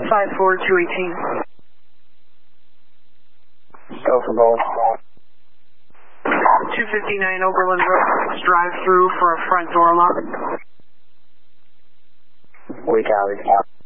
54218. Go for both. 259 Oberlin Road, drive through for a front door lock. We copy.